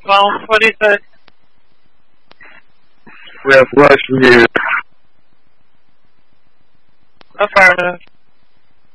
phone. What do you say? We have flush from here. Affirmative.